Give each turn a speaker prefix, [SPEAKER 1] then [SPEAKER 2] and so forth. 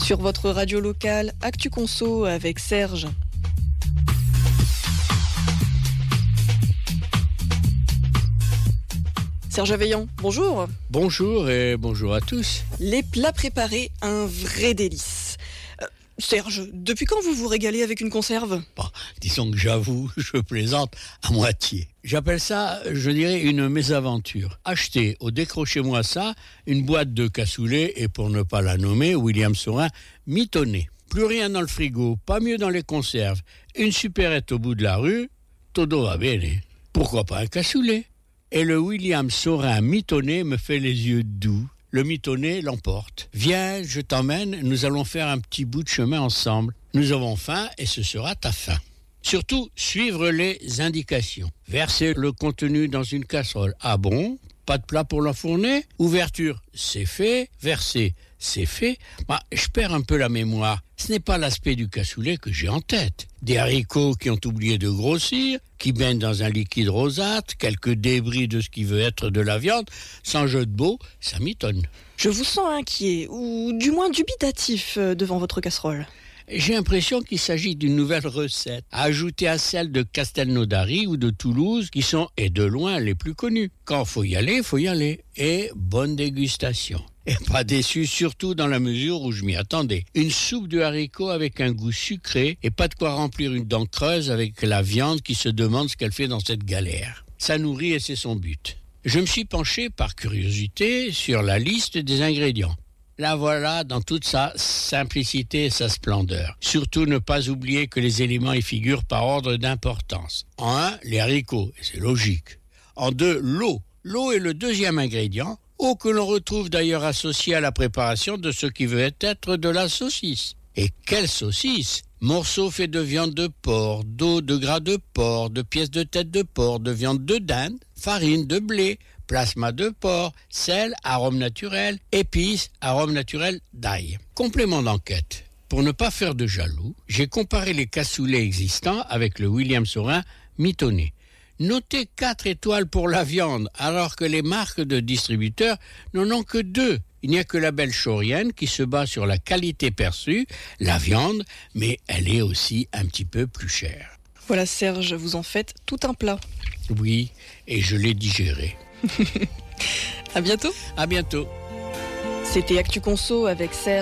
[SPEAKER 1] Sur votre radio locale, Actu Conso avec Serge. Serge Aveillant, bonjour.
[SPEAKER 2] Bonjour et bonjour à tous.
[SPEAKER 1] Les plats préparés, un vrai délice. Serge, depuis quand vous vous régalez avec une conserve ?
[SPEAKER 2] Bon, disons que j'avoue, je plaisante à moitié. J'appelle ça, je dirais, une mésaventure. Acheter au décrochez-moi ça, une boîte de cassoulet et pour ne pas la nommer, William Saurin, mitonné. Plus rien dans le frigo, pas mieux dans les conserves. Une supérette au bout de la rue, todo va bene. Pourquoi pas un cassoulet ? Et le William Saurin mitonné me fait les yeux doux. Le mitonné l'emporte. Viens, je t'emmène, nous allons faire un petit bout de chemin ensemble. Nous avons faim et ce sera ta faim. Surtout, suivre les indications. Verser le contenu dans une casserole. Ah bon ? Pas de plat pour l'enfourner ? Ouverture, c'est fait. Verser, c'est fait. Je perds un peu la mémoire. Ce n'est pas l'aspect du cassoulet que j'ai en tête. Des haricots qui ont oublié de grossir, qui baignent dans un liquide rosâtre, quelques débris de ce qui veut être de la viande. Sans jeu de mots, ça m'étonne.
[SPEAKER 1] Je vous sens inquiet, ou du moins dubitatif devant votre casserole.
[SPEAKER 2] J'ai l'impression qu'il s'agit d'une nouvelle recette, à ajouter à celle de Castelnaudary ou de Toulouse, qui sont, et de loin, les plus connues. Quand faut y aller, faut y aller. Et bonne dégustation. Et pas déçu, surtout dans la mesure où je m'y attendais. Une soupe de haricots avec un goût sucré et pas de quoi remplir une dent creuse avec la viande qui se demande ce qu'elle fait dans cette galère. Ça nourrit et c'est son but. Je me suis penché par curiosité sur la liste des ingrédients. La voilà dans toute sa simplicité et sa splendeur. Surtout ne pas oublier que les éléments y figurent par ordre d'importance. En 1, les haricots, et c'est logique. En 2, l'eau. L'eau est le deuxième ingrédient, eau que l'on retrouve d'ailleurs associée à la préparation de ce qui veut être de la saucisse. Et quelle saucisse ! Morceaux faits de viande de porc, d'eau, de gras de porc, de pièces de tête de porc, de viande de dinde, farine de blé, plasma de porc, sel, arôme naturel, épices, arôme naturel d'ail. Complément d'enquête. Pour ne pas faire de jaloux, j'ai comparé les cassoulets existants avec le William Saurin mitonné. Notez 4 étoiles pour la viande, alors que les marques de distributeurs n'en ont que 2. Il n'y a que la belle Chaurienne qui se bat sur la qualité perçue, la viande, mais elle est aussi un petit peu plus chère.
[SPEAKER 1] Voilà Serge, vous en faites tout un plat.
[SPEAKER 2] Oui, et je l'ai digéré.
[SPEAKER 1] À bientôt.
[SPEAKER 2] À bientôt.
[SPEAKER 1] C'était Actu Conso avec Serge.